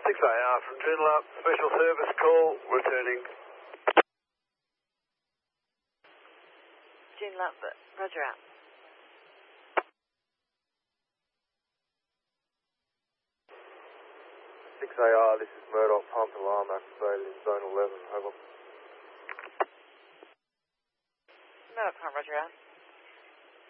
6AR from Joondalup, special service call, returning. Joondalup, roger out. 6AR, this is Murdoch, pump alarm activated in zone 11, over. Murdoch, roger out.